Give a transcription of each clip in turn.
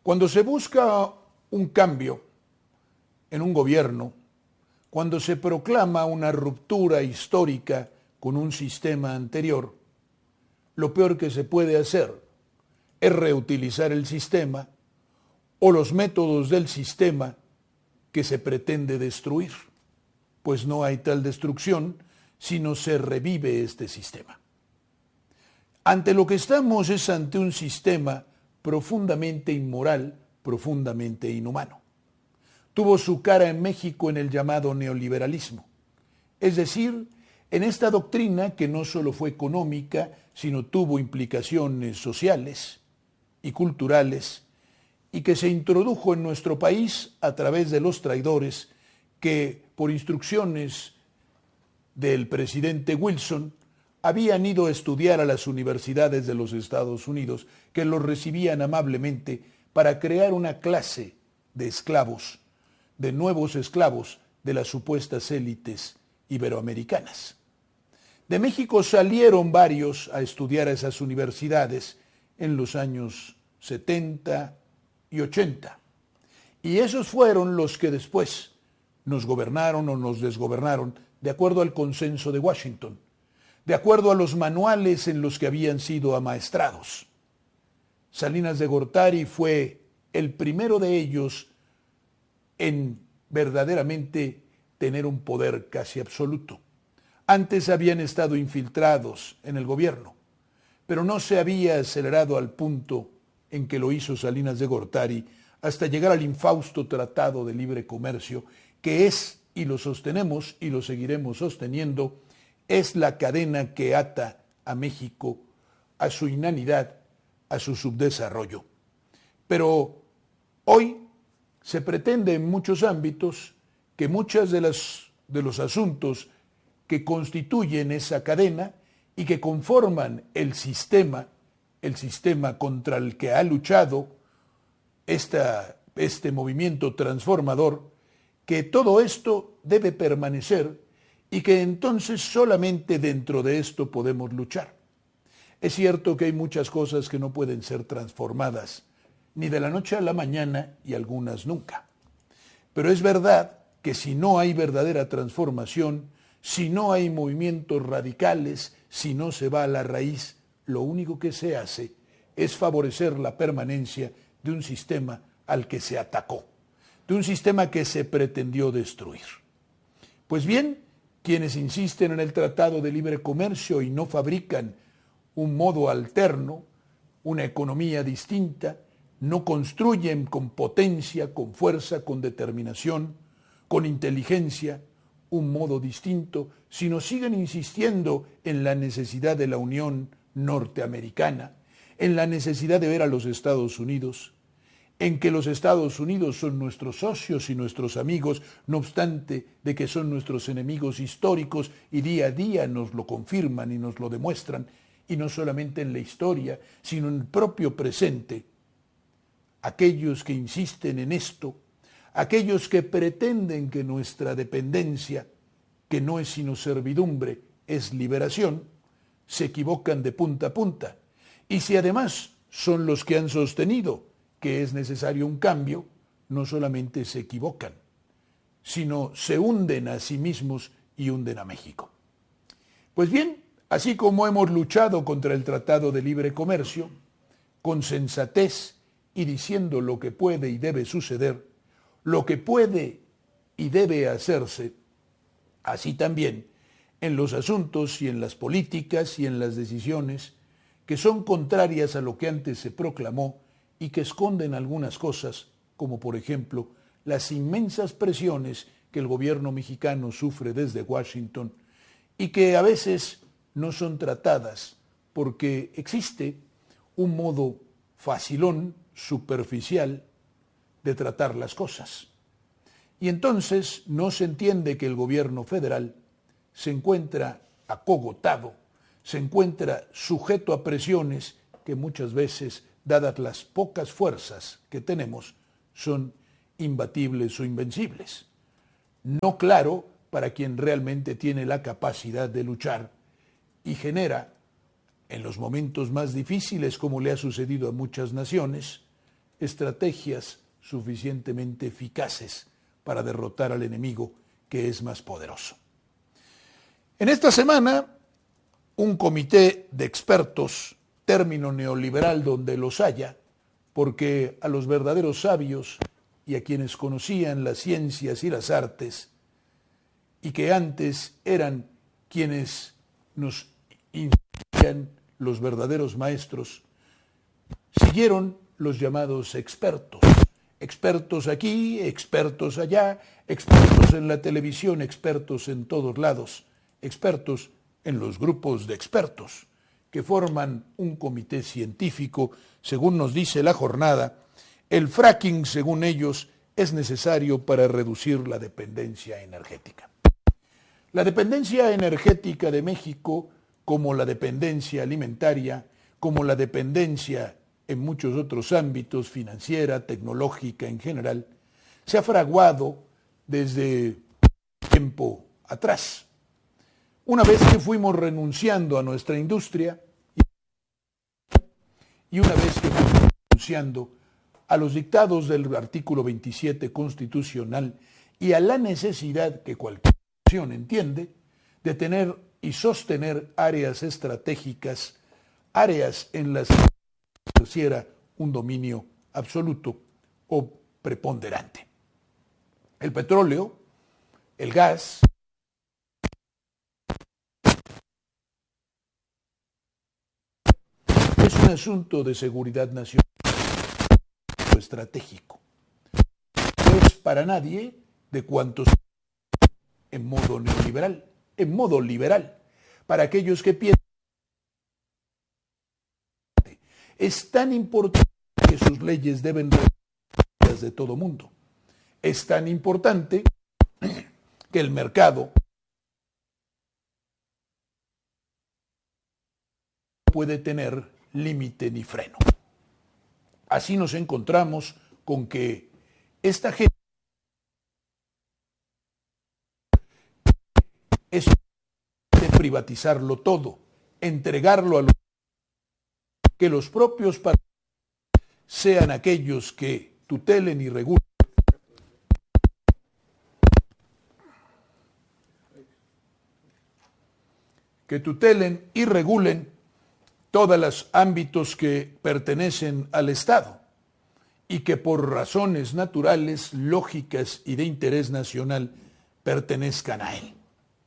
Cuando se busca un cambio en un gobierno, cuando se proclama una ruptura histórica con un sistema anterior, lo peor que se puede hacer es reutilizar el sistema o los métodos del sistema que se pretende destruir, pues no hay tal destrucción si no se revive este sistema. Ante lo que estamos es ante un sistema profundamente inmoral, profundamente inhumano. Tuvo su cara en México en el llamado neoliberalismo, es decir, en esta doctrina que no solo fue económica, sino tuvo implicaciones sociales y culturales, y que se introdujo en nuestro país a través de los traidores que, por instrucciones del presidente Wilson, habían ido a estudiar a las universidades de los Estados Unidos, que los recibían amablemente para crear una clase de esclavos, de nuevos esclavos de las supuestas élites iberoamericanas. De México salieron varios a estudiar a esas universidades en los años 70 y 80. Y esos fueron los que después nos gobernaron o nos desgobernaron de acuerdo al consenso de Washington, de acuerdo a los manuales en los que habían sido amaestrados. Salinas de Gortari fue el primero de ellos en verdaderamente tener un poder casi absoluto. Antes habían estado infiltrados en el gobierno, pero no se había acelerado al punto en que lo hizo Salinas de Gortari hasta llegar al infausto Tratado de Libre Comercio, que es, y lo sostenemos y lo seguiremos sosteniendo, es la cadena que ata a México a su inanidad, a su subdesarrollo. Pero hoy se pretende en muchos ámbitos que muchos de los asuntos que constituyen esa cadena y que conforman el sistema contra el que ha luchado este movimiento transformador, que todo esto debe permanecer y que entonces solamente dentro de esto podemos luchar. Es cierto que hay muchas cosas que no pueden ser transformadas, ni de la noche a la mañana y algunas nunca. Pero es verdad que si no hay verdadera transformación, si no hay movimientos radicales, si no se va a la raíz, lo único que se hace es favorecer la permanencia de un sistema al que se atacó, de un sistema que se pretendió destruir. Pues bien, quienes insisten en el Tratado de Libre Comercio y no fabrican un modo alterno, una economía distinta, no construyen con potencia, con fuerza, con determinación, con inteligencia, un modo distinto, sino siguen insistiendo en la necesidad de la Unión Norteamericana, en la necesidad de ver a los Estados Unidos, en que los Estados Unidos son nuestros socios y nuestros amigos, no obstante de que son nuestros enemigos históricos y día a día nos lo confirman y nos lo demuestran, y no solamente en la historia, sino en el propio presente. Aquellos que insisten en esto, aquellos que pretenden que nuestra dependencia, que no es sino servidumbre, es liberación, se equivocan de punta a punta. Y si además son los que han sostenido que es necesario un cambio, no solamente se equivocan, sino se hunden a sí mismos y hunden a México. Pues bien, así como hemos luchado contra el Tratado de Libre Comercio, con sensatez y diciendo lo que puede y debe suceder, lo que puede y debe hacerse, así también en los asuntos y en las políticas y en las decisiones que son contrarias a lo que antes se proclamó y que esconden algunas cosas, como por ejemplo las inmensas presiones que el gobierno mexicano sufre desde Washington y que a veces no son tratadas porque existe un modo facilón, superficial, de tratar las cosas. Y entonces no se entiende que el gobierno federal se encuentra acogotado, se encuentra sujeto a presiones que muchas veces, dadas las pocas fuerzas que tenemos, son imbatibles o invencibles. No claro para quien realmente tiene la capacidad de luchar y genera, en los momentos más difíciles, como le ha sucedido a muchas naciones, estrategias suficientemente eficaces para derrotar al enemigo que es más poderoso. En esta semana, un comité de expertos, término neoliberal donde los haya, porque a los verdaderos sabios y a quienes conocían las ciencias y las artes, y que antes eran quienes nos instruían, los verdaderos maestros, siguieron los llamados expertos. Expertos aquí, expertos allá, expertos en la televisión, expertos en todos lados, expertos en los grupos de expertos que forman un comité científico. Según nos dice la jornada, el fracking, según ellos, es necesario para reducir la dependencia energética. La dependencia energética de México, como la dependencia alimentaria, como la dependencia en muchos otros ámbitos, financiera, tecnológica en general, se ha fraguado desde tiempo atrás. Una vez que fuimos renunciando a nuestra industria y una vez que fuimos renunciando a los dictados del artículo 27 constitucional y a la necesidad que cualquier nación entiende de tener y sostener áreas estratégicas, áreas en las que ejerciera un dominio absoluto o preponderante. El petróleo, el gas, es un asunto de seguridad nacional estratégico. No es para nadie de cuantos en modo neoliberal, en modo liberal, para aquellos que piensan es tan importante que sus leyes deben ser de todo mundo. Es tan importante que el mercado no puede tener límite ni freno. Así nos encontramos con que esta gente es de privatizarlo todo, entregarlo a los que los propios partidos sean aquellos que tutelen y regulen todos los ámbitos que pertenecen al Estado y que por razones naturales, lógicas y de interés nacional pertenezcan a él.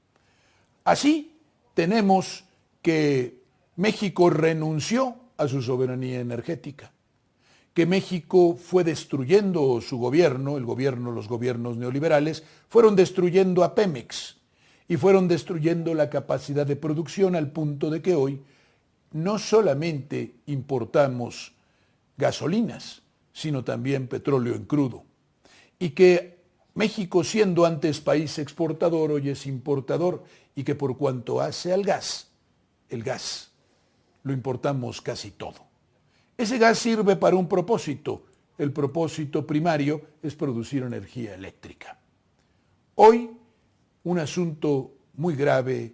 Así tenemos que México renunció a su soberanía energética, que México fue destruyendo su gobierno, los gobiernos neoliberales, fueron destruyendo a Pemex y fueron destruyendo la capacidad de producción al punto de que hoy no solamente importamos gasolinas, sino también petróleo en crudo. Y que México, siendo antes país exportador, hoy es importador, y que por cuanto hace al gas, el gas lo importamos casi todo. Ese gas sirve para un propósito. El propósito primario es producir energía eléctrica. Hoy, un asunto muy grave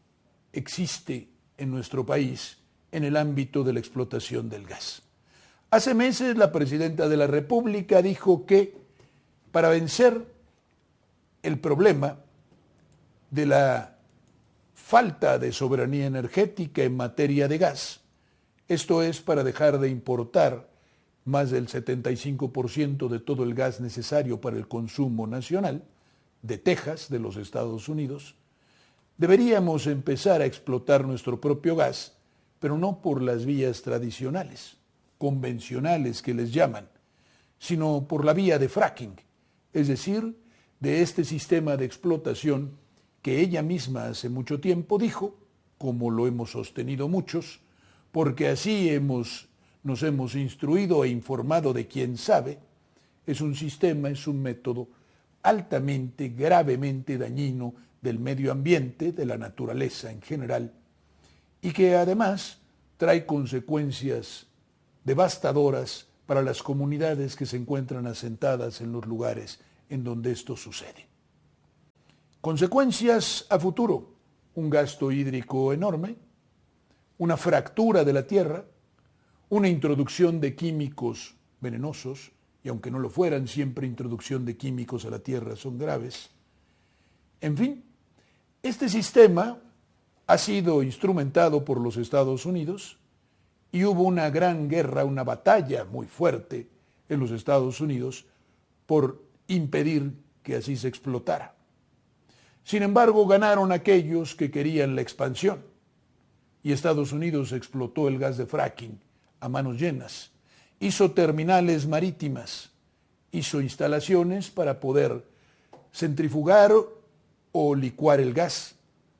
existe en nuestro país en el ámbito de la explotación del gas. Hace meses la presidenta de la República dijo que para vencer el problema de la falta de soberanía energética en materia de gas, esto es para dejar de importar más del 75% de todo el gas necesario para el consumo nacional de Texas, de los Estados Unidos, deberíamos empezar a explotar nuestro propio gas, pero no por las vías tradicionales, convencionales que les llaman, sino por la vía de fracking, es decir, de este sistema de explotación que ella misma hace mucho tiempo dijo, como lo hemos sostenido muchos, porque así nos hemos instruido e informado de quien sabe, es un sistema, es un método altamente, gravemente dañino del medio ambiente, de la naturaleza en general, y que además trae consecuencias devastadoras para las comunidades que se encuentran asentadas en los lugares en donde esto sucede. Consecuencias a futuro: un gasto hídrico enorme, una fractura de la tierra, una introducción de químicos venenosos, y aunque no lo fueran, siempre introducción de químicos a la tierra son graves. En fin, este sistema ha sido instrumentado por los Estados Unidos y hubo una gran guerra, una batalla muy fuerte en los Estados Unidos por impedir que así se explotara. Sin embargo, ganaron aquellos que querían la expansión y Estados Unidos explotó el gas de fracking a manos llenas. Hizo terminales marítimas, hizo instalaciones para poder centrifugar o licuar el gas,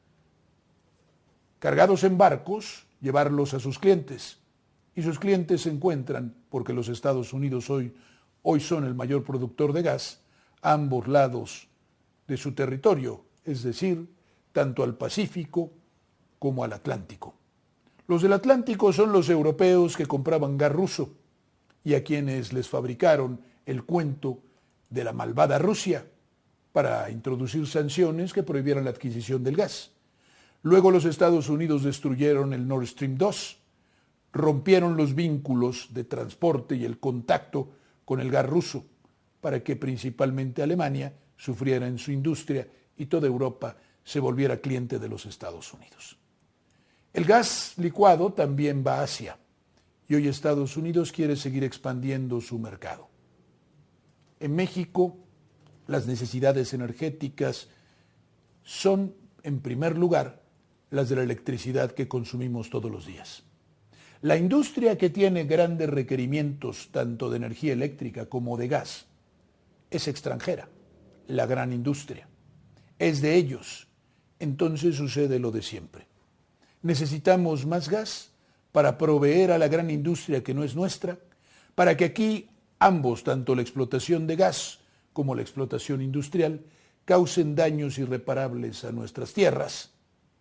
cargados en barcos, llevarlos a sus clientes. Y sus clientes se encuentran, porque los Estados Unidos hoy son el mayor productor de gas, a ambos lados de su territorio, es decir, tanto al Pacífico como al Atlántico. Los del Atlántico son los europeos que compraban gas ruso y a quienes les fabricaron el cuento de la malvada Rusia para introducir sanciones que prohibieran la adquisición del gas. Luego los Estados Unidos destruyeron el Nord Stream 2, rompieron los vínculos de transporte y el contacto con el gas ruso para que principalmente Alemania sufriera en su industria y toda Europa se volviera cliente de los Estados Unidos. El gas licuado también va a Asia y hoy Estados Unidos quiere seguir expandiendo su mercado. En México, las necesidades energéticas son, en primer lugar, las de la electricidad que consumimos todos los días. La industria que tiene grandes requerimientos tanto de energía eléctrica como de gas es extranjera, la gran industria. Es de ellos. Entonces sucede lo de siempre. Necesitamos más gas para proveer a la gran industria que no es nuestra, para que aquí ambos, tanto la explotación de gas como la explotación industrial, causen daños irreparables a nuestras tierras,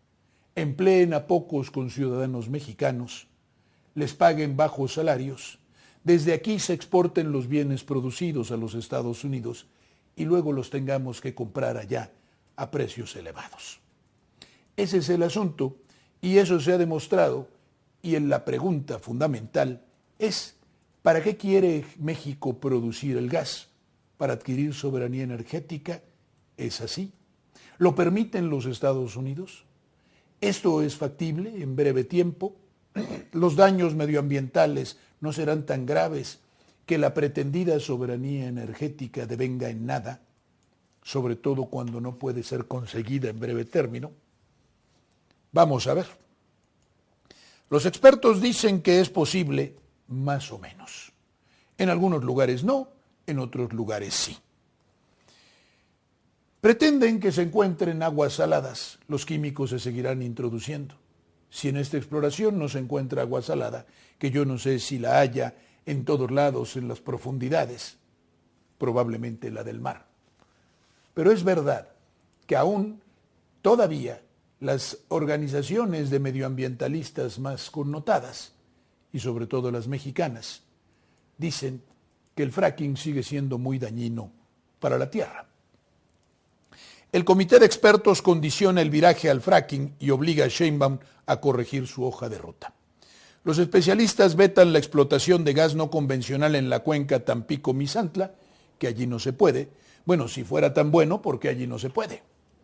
empleen a pocos conciudadanos mexicanos, les paguen bajos salarios, desde aquí se exporten los bienes producidos a los Estados Unidos y luego los tengamos que comprar allá a precios elevados. Ese es el asunto y eso se ha demostrado y en la pregunta fundamental es ¿para qué quiere México producir el gas? ¿Para adquirir soberanía energética? ¿Es así? ¿Lo permiten los Estados Unidos? ¿Esto es factible en breve tiempo? ¿Los daños medioambientales no serán tan graves que la pretendida soberanía energética devenga en nada, sobre todo cuando no puede ser conseguida en breve término? Vamos a ver. Los expertos dicen que es posible más o menos. En algunos lugares no, en otros lugares sí. Pretenden que se encuentren aguas saladas, los químicos se seguirán introduciendo. Si en esta exploración no se encuentra agua salada, que yo no sé si la haya en todos lados en las profundidades, probablemente la del mar. Pero es verdad que aún todavía las organizaciones de medioambientalistas más connotadas, y sobre todo las mexicanas, dicen que el fracking sigue siendo muy dañino para la tierra. El comité de expertos condiciona el viraje al fracking y obliga a Sheinbaum a corregir su hoja de ruta. Los especialistas vetan la explotación de gas no convencional en la cuenca Tampico-Misantla, que allí no se puede. Bueno, si fuera tan bueno, ¿por qué allí no se puede?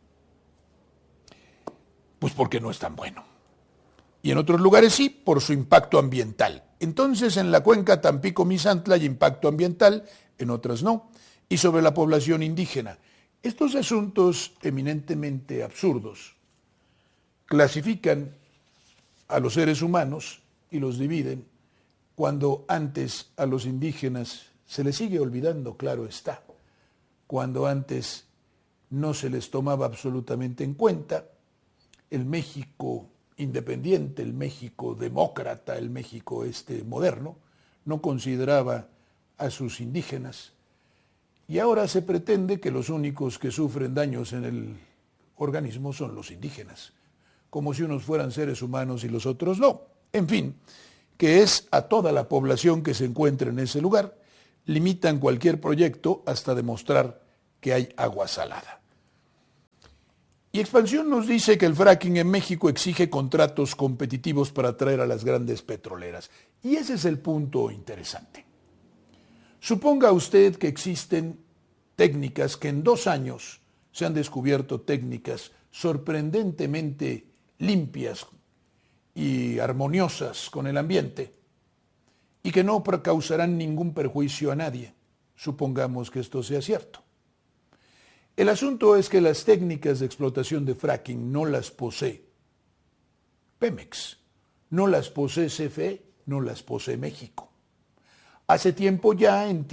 Pues porque no es tan bueno. Y en otros lugares sí, por su impacto ambiental. Entonces, en la cuenca Tampico-Misantla hay impacto ambiental, en otras no. Y sobre la población indígena. Estos asuntos eminentemente absurdos clasifican a los seres humanos y los dividen cuando antes a los indígenas se les sigue olvidando, claro está, cuando antes no se les tomaba absolutamente en cuenta. El México independiente, el México demócrata, el México moderno, no consideraba a sus indígenas. Y ahora se pretende que los únicos que sufren daños en el organismo son los indígenas, como si unos fueran seres humanos y los otros no. En fin, que es a toda la población que se encuentra en ese lugar, limitan cualquier proyecto hasta demostrar que hay agua salada. Y Expansión nos dice que el fracking en México exige contratos competitivos para atraer a las grandes petroleras. Y ese es el punto interesante. Suponga usted que existen técnicas que en 2 años se han descubierto técnicas sorprendentemente limpias y armoniosas con el ambiente y que no causarán ningún perjuicio a nadie. Supongamos que esto sea cierto. El asunto es que las técnicas de explotación de fracking no las posee Pemex, no las posee CFE, no las posee México. Hace tiempo ya, en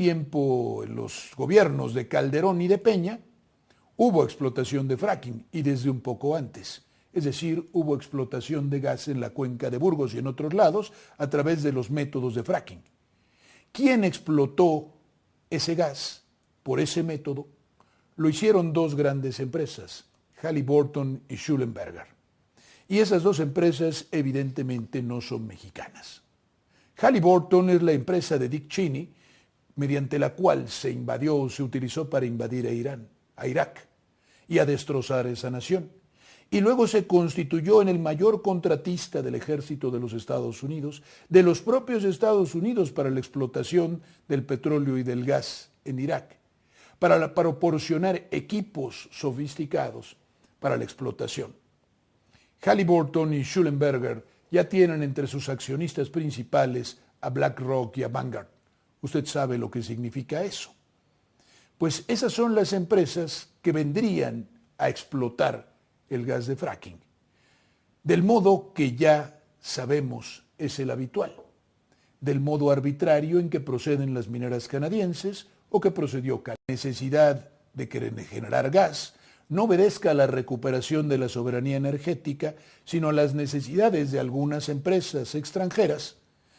los gobiernos de Calderón y de Peña, hubo explotación de fracking y desde un poco antes. Es decir, hubo explotación de gas en la cuenca de Burgos y en otros lados a través de los métodos de fracking. ¿Quién explotó ese gas por ese método? Lo hicieron 2 grandes empresas, Halliburton y Schlumberger. Y esas 2 empresas evidentemente no son mexicanas. Halliburton es la empresa de Dick Cheney, mediante la cual se utilizó para invadir a Irak y a destrozar esa nación. Y luego se constituyó en el mayor contratista del ejército de los Estados Unidos, de los propios Estados Unidos para la explotación del petróleo y del gas en Irak, para proporcionar equipos sofisticados para la explotación. Halliburton y Schlumberger ya tienen entre sus accionistas principales a BlackRock y a Vanguard. Usted sabe lo que significa eso. Pues esas son las empresas que vendrían a explotar el gas de fracking, del modo que ya sabemos es el habitual, del modo arbitrario en que proceden las mineras canadienses o que procedió la necesidad de generar gas no obedezca a la recuperación de la soberanía energética, sino a las necesidades de algunas empresas extranjeras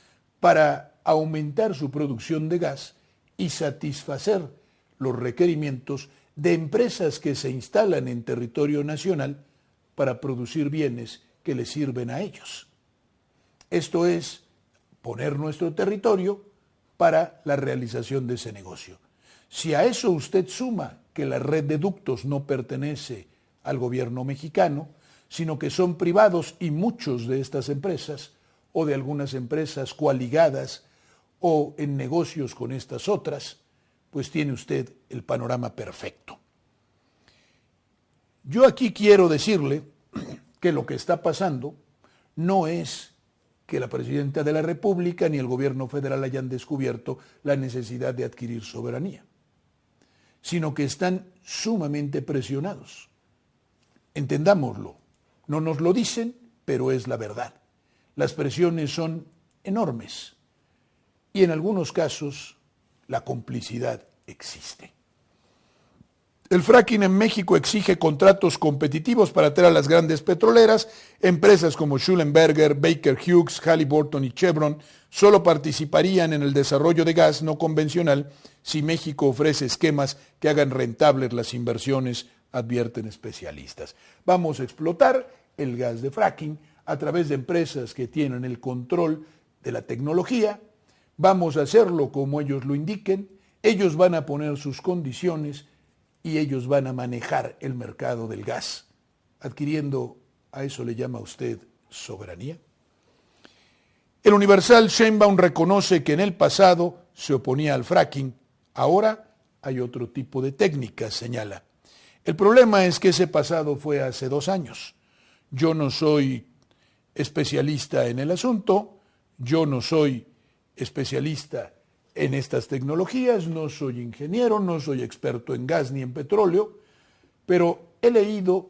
para aumentar su producción de gas y satisfacer los requerimientos de empresas que se instalan en territorio nacional para producir bienes que les sirven a ellos. Esto es poner nuestro territorio para la realización de ese negocio. Si a eso usted suma que la red de ductos no pertenece al gobierno mexicano, sino que son privados y muchos de estas empresas, o de algunas empresas coaligadas o en negocios con estas otras, pues tiene usted el panorama perfecto. Yo aquí quiero decirle que lo que está pasando no es que la Presidenta de la República ni el gobierno federal hayan descubierto la necesidad de adquirir soberanía, sino que están sumamente presionados. Entendámoslo, no nos lo dicen, pero es la verdad. Las presiones son enormes y en algunos casos la complicidad existe. El fracking en México exige contratos competitivos para atraer a las grandes petroleras. Empresas como Schlumberger, Baker Hughes, Halliburton y Chevron solo participarían en el desarrollo de gas no convencional si México ofrece esquemas que hagan rentables las inversiones, advierten especialistas. Vamos a explotar el gas de fracking a través de empresas que tienen el control de la tecnología. Vamos a hacerlo como ellos lo indiquen. Ellos van a poner sus condiciones y ellos van a manejar el mercado del gas, adquiriendo, ¿a eso le llama usted soberanía? El Universal Sheinbaum reconoce que en el pasado se oponía al fracking, ahora hay otro tipo de técnicas, señala. El problema es que ese pasado fue hace 2 años. Yo no soy especialista en el asunto, yo no soy especialista en estas tecnologías, no soy ingeniero, no soy experto en gas ni en petróleo, pero he leído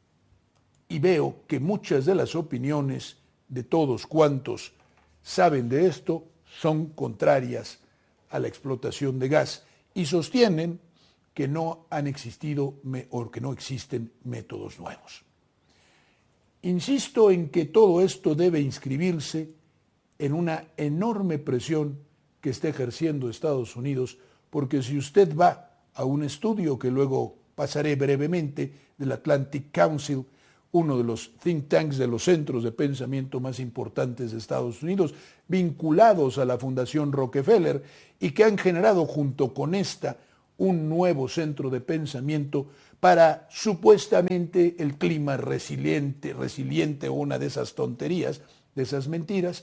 y veo que muchas de las opiniones de todos cuantos saben de esto son contrarias a la explotación de gas y sostienen que no han existido o que no existen métodos nuevos. Insisto en que todo esto debe inscribirse en una enorme presión que está ejerciendo Estados Unidos, porque si usted va a un estudio que luego pasaré brevemente del Atlantic Council, uno de los think tanks de los centros de pensamiento más importantes de Estados Unidos, vinculados a la Fundación Rockefeller y que han generado junto con esta un nuevo centro de pensamiento para supuestamente el clima resiliente o una de esas tonterías, de esas mentiras,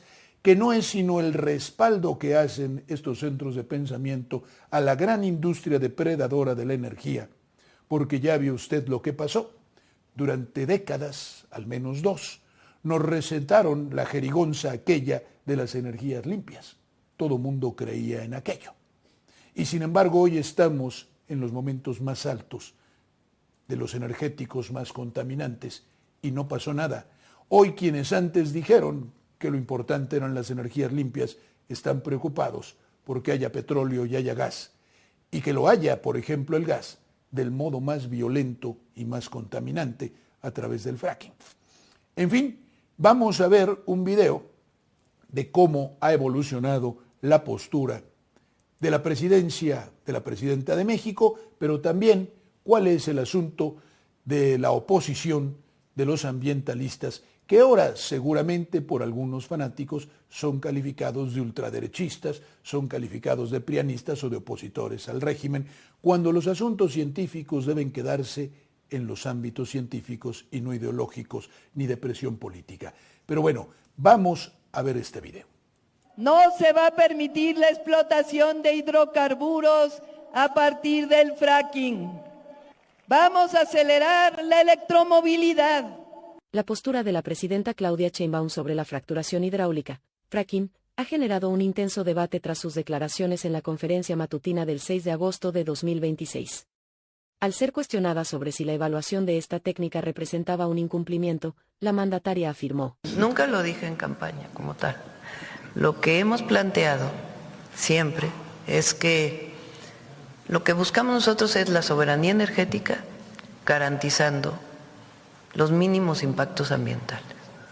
que no es sino el respaldo que hacen estos centros de pensamiento a la gran industria depredadora de la energía, porque ya vio usted lo que pasó. Durante décadas, al menos dos, nos recetaron la jerigonza aquella de las energías limpias. Todo mundo creía en aquello. Y sin embargo, hoy estamos en los momentos más altos de los energéticos más contaminantes y no pasó nada. Hoy quienes antes dijeron que lo importante eran las energías limpias están preocupados porque haya petróleo y haya gas. Y que lo haya, por ejemplo, el gas, del modo más violento y más contaminante a través del fracking. En fin, vamos a ver un video de cómo ha evolucionado la postura de la presidencia, de la presidenta de México, pero también cuál es el asunto de la oposición de los ambientalistas, que ahora seguramente por algunos fanáticos son calificados de ultraderechistas, son calificados de prianistas o de opositores al régimen, cuando los asuntos científicos deben quedarse en los ámbitos científicos y no ideológicos ni de presión política. Pero bueno, vamos a ver este video. No se va a permitir la explotación de hidrocarburos a partir del fracking. Vamos a acelerar la electromovilidad. La postura de la presidenta Claudia Sheinbaum sobre la fracturación hidráulica, fracking, ha generado un intenso debate tras sus declaraciones en la conferencia matutina del 6 de agosto de 2026. Al ser cuestionada sobre si la evaluación de esta técnica representaba un incumplimiento, la mandataria afirmó: Nunca lo dije en campaña como tal. Lo que hemos planteado siempre es que lo que buscamos nosotros es la soberanía energética, garantizando los mínimos impactos ambientales.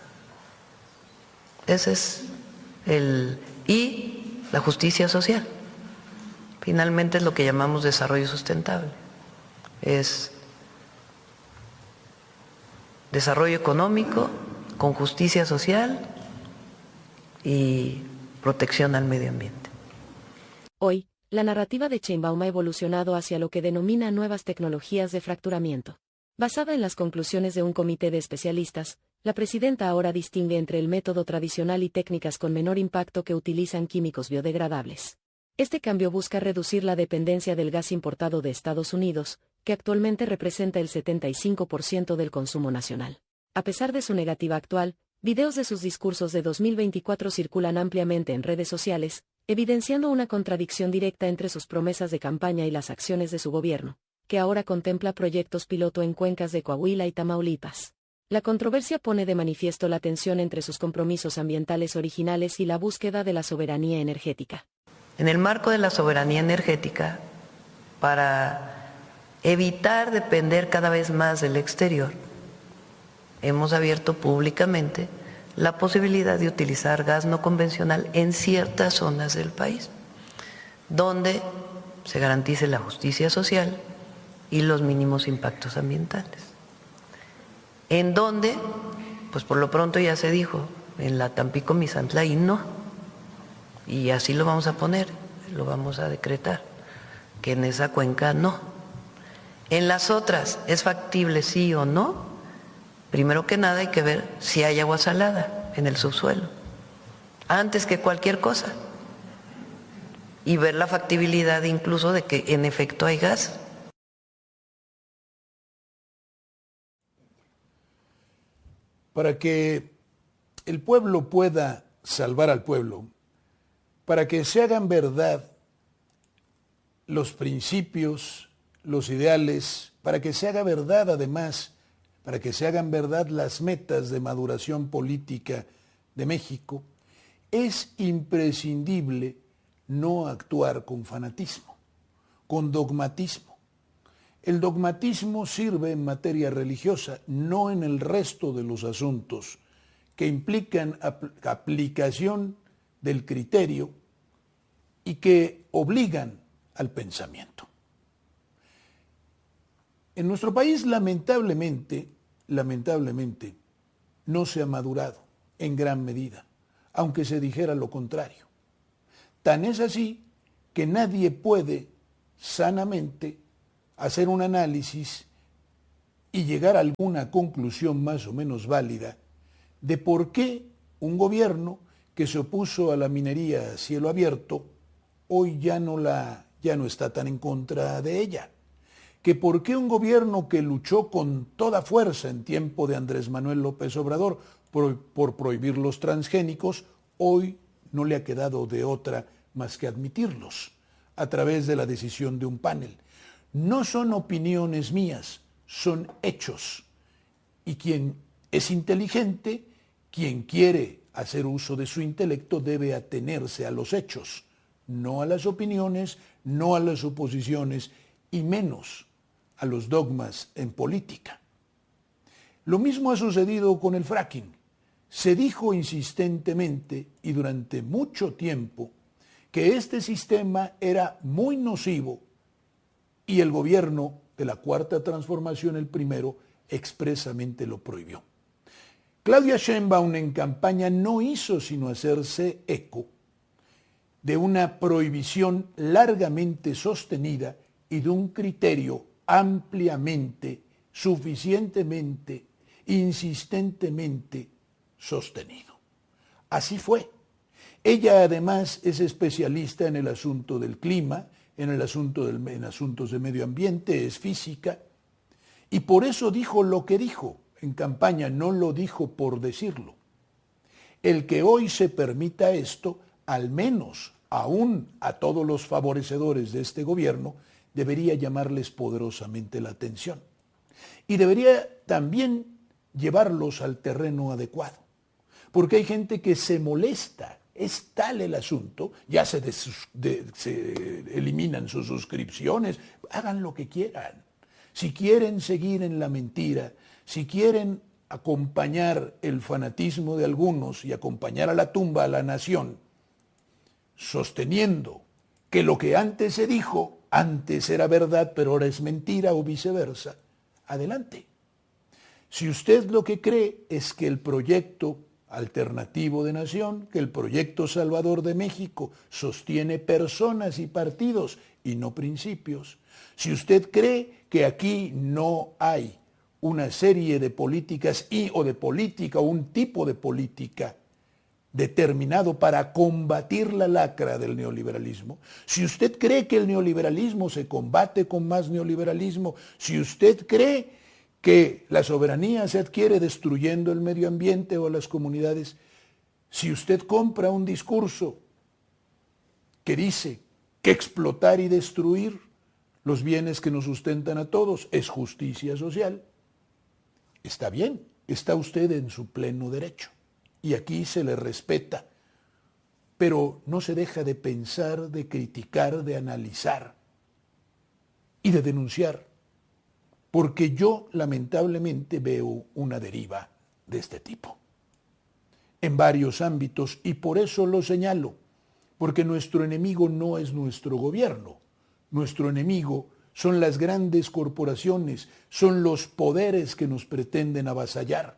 Ese es y la justicia social. Finalmente es lo que llamamos desarrollo sustentable. Es desarrollo económico con justicia social y protección al medio ambiente. Hoy, la narrativa de Sheinbaum ha evolucionado hacia lo que denomina nuevas tecnologías de fracturamiento. Basada en las conclusiones de un comité de especialistas, la presidenta ahora distingue entre el método tradicional y técnicas con menor impacto que utilizan químicos biodegradables. Este cambio busca reducir la dependencia del gas importado de Estados Unidos, que actualmente representa el 75% del consumo nacional. A pesar de su negativa actual, videos de sus discursos de 2024 circulan ampliamente en redes sociales, evidenciando una contradicción directa entre sus promesas de campaña y las acciones de su gobierno, que ahora contempla proyectos piloto en cuencas de Coahuila y Tamaulipas. La controversia pone de manifiesto la tensión entre sus compromisos ambientales originales y la búsqueda de la soberanía energética. En el marco de la soberanía energética, para evitar depender cada vez más del exterior, hemos abierto públicamente la posibilidad de utilizar gas no convencional en ciertas zonas del país, donde se garantice la justicia social y los mínimos impactos ambientales. En donde, pues por lo pronto ya se dijo, en la Tampico-Misantla y no, y así lo vamos a poner, lo vamos a decretar, que en esa cuenca no. En las otras, ¿es factible sí o no? Primero que nada hay que ver si hay agua salada en el subsuelo, antes que cualquier cosa, y ver la factibilidad incluso de que en efecto hay gas. Para que el pueblo pueda salvar al pueblo, para que se hagan verdad los principios, los ideales, para que se haga verdad además, para que se hagan verdad las metas de maduración política de México, es imprescindible no actuar con fanatismo, con dogmatismo. El dogmatismo sirve en materia religiosa, no en el resto de los asuntos que implican aplicación del criterio y que obligan al pensamiento. En nuestro país, lamentablemente, no se ha madurado en gran medida, aunque se dijera lo contrario. Tan es así que nadie puede sanamente hacer un análisis y llegar a alguna conclusión más o menos válida de por qué un gobierno que se opuso a la minería a cielo abierto, hoy ya no está tan en contra de ella. Que por qué un gobierno que luchó con toda fuerza en tiempo de Andrés Manuel López Obrador por prohibir los transgénicos, hoy no le ha quedado de otra más que admitirlos a través de la decisión de un panel. No son opiniones mías, son hechos. Y quien es inteligente, quien quiere hacer uso de su intelecto, debe atenerse a los hechos, no a las opiniones, no a las suposiciones y menos a los dogmas en política. Lo mismo ha sucedido con el fracking. Se dijo insistentemente y durante mucho tiempo que este sistema era muy nocivo y el gobierno de la Cuarta Transformación, el primero, expresamente lo prohibió. Claudia Sheinbaum en campaña no hizo sino hacerse eco de una prohibición largamente sostenida y de un criterio ampliamente, suficientemente, insistentemente sostenido. Así fue. Ella además es especialista en el asunto del clima, en asuntos de medio ambiente, es física, y por eso dijo lo que dijo en campaña, no lo dijo por decirlo. El que hoy se permita esto, al menos aún a todos los favorecedores de este gobierno, debería llamarles poderosamente la atención. Y debería también llevarlos al terreno adecuado. Porque hay gente que se molesta, es tal el asunto, ya se eliminan sus suscripciones, hagan lo que quieran. Si quieren seguir en la mentira, si quieren acompañar el fanatismo de algunos y acompañar a la tumba a la nación, sosteniendo que lo que antes se dijo, antes era verdad, pero ahora es mentira o viceversa, adelante. Si usted lo que cree es que el proyecto alternativo de nación, que el proyecto salvador de México sostiene personas y partidos y no principios, si usted cree que aquí no hay una serie de políticas o un tipo de política determinado para combatir la lacra del neoliberalismo, si usted cree que el neoliberalismo se combate con más neoliberalismo, si usted cree que la soberanía se adquiere destruyendo el medio ambiente o las comunidades, si usted compra un discurso que dice que explotar y destruir los bienes que nos sustentan a todos es justicia social, está bien, está usted en su pleno derecho. Y aquí se le respeta, pero no se deja de pensar, de criticar, de analizar y de denunciar, porque yo lamentablemente veo una deriva de este tipo en varios ámbitos y por eso lo señalo, porque nuestro enemigo no es nuestro gobierno, nuestro enemigo son las grandes corporaciones, son los poderes que nos pretenden avasallar.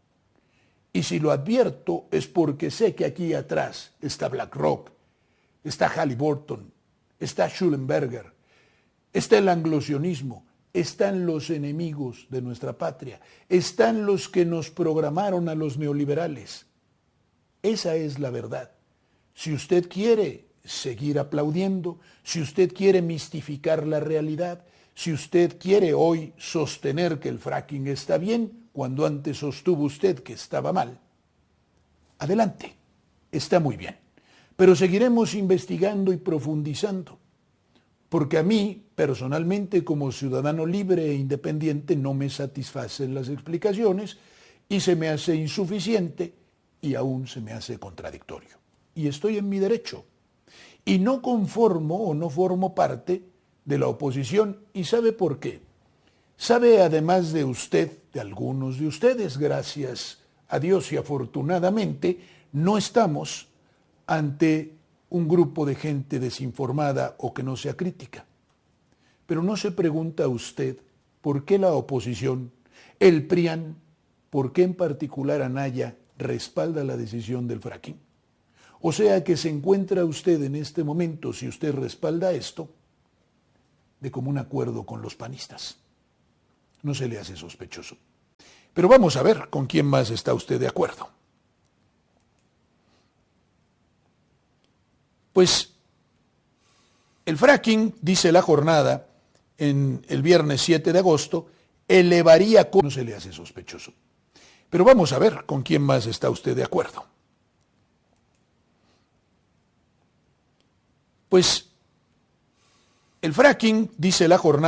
Y si lo advierto es porque sé que aquí atrás está BlackRock, está Halliburton, está Schellenberger, está el anglosionismo, están los enemigos de nuestra patria, están los que nos programaron a los neoliberales. Esa es la verdad. Si usted quiere seguir aplaudiendo, si usted quiere mistificar la realidad, si usted quiere hoy sostener que el fracking está bien, cuando antes sostuvo usted que estaba mal, adelante, está muy bien. Pero seguiremos investigando y profundizando, porque a mí, personalmente, como ciudadano libre e independiente, no me satisfacen las explicaciones y se me hace insuficiente y aún se me hace contradictorio. Y estoy en mi derecho. Y no conformo o no formo parte de la oposición. ¿Y sabe por qué? Sabe, además de usted, de algunos de ustedes, gracias a Dios y afortunadamente, no estamos ante un grupo de gente desinformada o que no sea crítica. Pero no se pregunta usted por qué la oposición, el PRIAN, por qué en particular Anaya respalda la decisión del fracking. O sea que se encuentra usted en este momento, si usted respalda esto, de común acuerdo con los panistas. No se le hace sospechoso. Pero vamos a ver con quién más está usted de acuerdo. Pues el fracking, dice la jornada, en el viernes 7 de agosto, elevaría... No se le hace sospechoso. Pero vamos a ver con quién más está usted de acuerdo. Pues el fracking, dice la jornada,